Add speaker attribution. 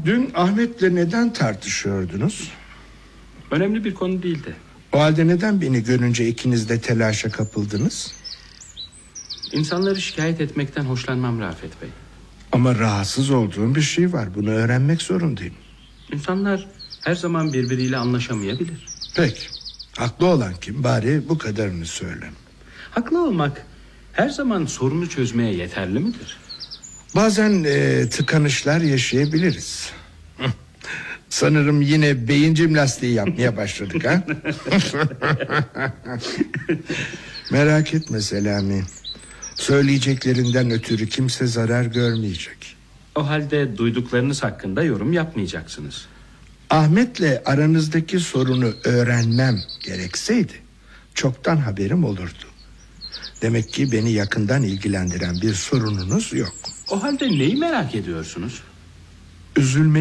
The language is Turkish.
Speaker 1: Dün Ahmet'le neden tartışıyordunuz?
Speaker 2: Önemli bir konu değildi.
Speaker 1: O halde neden beni görünce ikiniz de telaşa kapıldınız?
Speaker 2: İnsanları şikayet etmekten hoşlanmam Rafet Bey.
Speaker 1: Ama rahatsız olduğum bir şey var. Bunu öğrenmek zorundayım.
Speaker 2: İnsanlar her zaman birbiriyle anlaşamayabilir.
Speaker 1: Peki. Haklı olan kim? Bari bu kadarını söyle.
Speaker 2: Haklı olmak her zaman sorunu çözmeye yeterli midir?
Speaker 1: Bazen tıkanışlar yaşayabiliriz. Sanırım yine beyin jimnastiği yapmaya başladık ha? Merak etme Selami. Söyleyeceklerinden ötürü kimse zarar görmeyecek.
Speaker 2: O halde duyduklarınız hakkında yorum yapmayacaksınız.
Speaker 1: Ahmet'le aranızdaki sorunu öğrenmem gerekseydi çoktan haberim olurdu. Demek ki beni yakından ilgilendiren bir sorununuz yok.
Speaker 2: O halde neyi merak ediyorsunuz?
Speaker 1: Üzülme.